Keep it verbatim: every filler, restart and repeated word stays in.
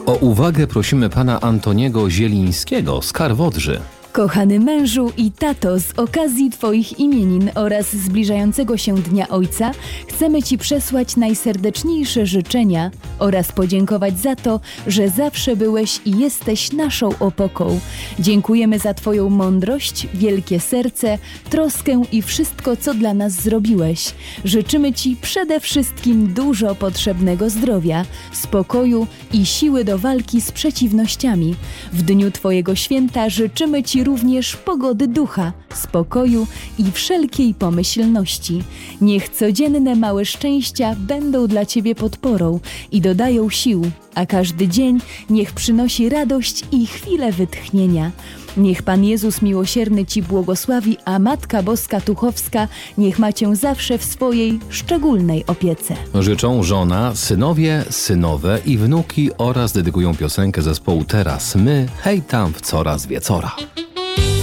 O uwagę prosimy pana Antoniego Zielińskiego z Karwodrzy. Kochany mężu i tato, z okazji Twoich imienin oraz zbliżającego się Dnia Ojca chcemy Ci przesłać najserdeczniejsze życzenia oraz podziękować za to, że zawsze byłeś i jesteś naszą opoką. Dziękujemy za Twoją mądrość, wielkie serce, troskę i wszystko, co dla nas zrobiłeś. Życzymy Ci przede wszystkim dużo potrzebnego zdrowia, spokoju i siły do walki z przeciwnościami. W dniu Twojego święta życzymy Ci również pogody ducha, spokoju i wszelkiej pomyślności. Niech codzienne małe szczęścia będą dla Ciebie podporą i dodają sił, a każdy dzień niech przynosi radość i chwilę wytchnienia. Niech Pan Jezus miłosierny Ci błogosławi, a Matka Boska Tuchowska niech ma Cię zawsze w swojej szczególnej opiece. Życzą żona, synowie, synowe i wnuki oraz dedykują piosenkę zespołu Teraz My, hej tam w coraz wiecora.